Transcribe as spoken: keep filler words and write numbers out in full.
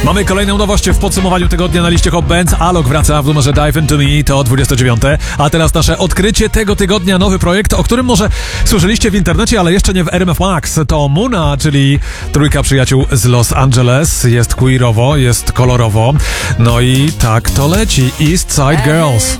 Mamy kolejną nowość w podsumowaniu tygodnia na liście Hot Bands. Alok wraca w numerze Dive Into Me, to dwudzieste dziewiąte. A teraz nasze odkrycie tego tygodnia, nowy projekt, o którym może słyszeliście w internecie, ale jeszcze nie w R M F Max. To Muna, czyli trójka przyjaciół z Los Angeles. Jest queerowo, jest kolorowo. No i tak to leci. East Side Girls.